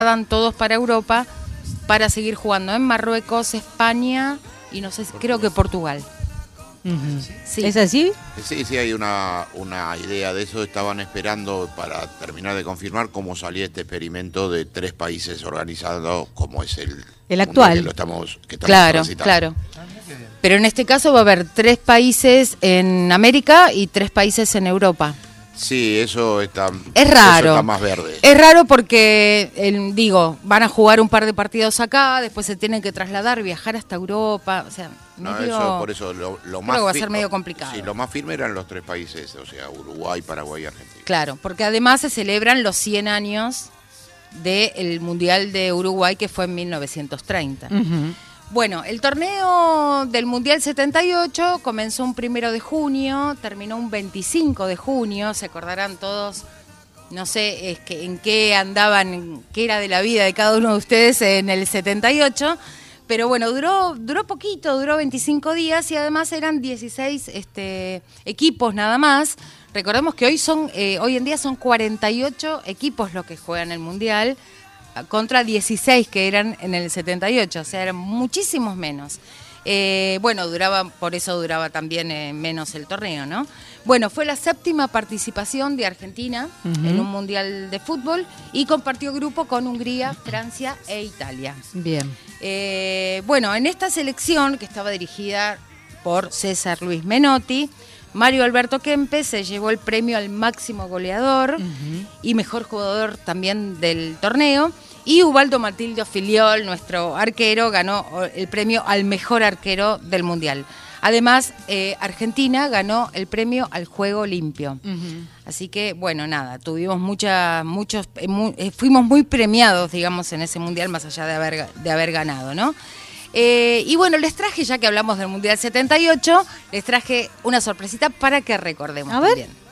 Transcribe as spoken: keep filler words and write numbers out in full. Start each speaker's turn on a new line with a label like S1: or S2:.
S1: dan todos para Europa para seguir jugando en Marruecos, España y no sé, Portugal. creo que Portugal.
S2: Uh-huh.
S1: Sí.
S2: ¿Es así?
S3: Sí, sí, hay una, una idea de eso. Estaban esperando para terminar de confirmar cómo salía este experimento de tres países organizados, como es el,
S2: el actual.
S3: Que lo estamos, que estamos
S1: claro,
S3: transitando.
S1: claro. Pero en este caso va a haber tres países en América y tres países en Europa.
S3: Sí, eso está,
S1: es raro.
S3: Eso está más verde.
S1: Es raro porque, el, digo, van a jugar un par de partidos acá, después se tienen que trasladar, viajar hasta Europa, o sea,
S3: no,
S1: medio,
S3: eso, por eso lo, lo más
S1: creo que va a
S3: fi-
S1: ser medio complicado.
S3: Sí, lo más firme eran los tres países, o sea, Uruguay, Paraguay y Argentina.
S1: Claro, porque además se celebran los cien años del Mundial de Uruguay, que fue en mil novecientos treinta.
S2: Uh-huh.
S1: Bueno, el torneo del Mundial setenta y ocho comenzó un primero de junio, terminó un veinticinco de junio, se acordarán todos, no sé es que, en qué andaban, qué era de la vida de cada uno de ustedes en el setenta y ocho, pero bueno, duró duró poquito, duró veinticinco días y además eran dieciséis este, equipos nada más. Recordemos que hoy son eh, hoy en día son cuarenta y ocho equipos los que juegan el Mundial, contra dieciséis que eran en el setenta y ocho, o sea, eran muchísimos menos. Eh, bueno, duraba, por eso duraba también eh, menos el torneo, ¿no? Bueno, fue la séptima participación de Argentina uh-huh. en un mundial de fútbol y compartió grupo con Hungría, Francia e Italia.
S2: Bien.
S1: Eh, bueno, en esta selección, que estaba dirigida por César Luis Menotti, Mario Alberto Kempes se llevó el premio al máximo goleador uh-huh. y mejor jugador también del torneo. Y Ubaldo Matilde Filiol, nuestro arquero, ganó el premio al mejor arquero del Mundial. Además, eh, Argentina ganó el premio al juego limpio. Uh-huh. Así que, bueno, nada, tuvimos mucha, muchos, eh, muy, eh, fuimos muy premiados, digamos, en ese Mundial, más allá de haber, de haber ganado, ¿no? Eh, y bueno, les traje, ya que hablamos del Mundial setenta y ocho, les traje una sorpresita para que recordemos
S2: A ver.
S1: también.